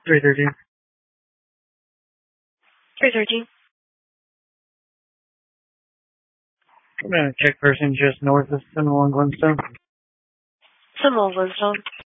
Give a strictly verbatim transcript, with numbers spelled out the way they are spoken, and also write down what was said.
three thirteen. three thirteen. I'm going to check person just north of Seminole and Glenstone. Seminole and Glenstone.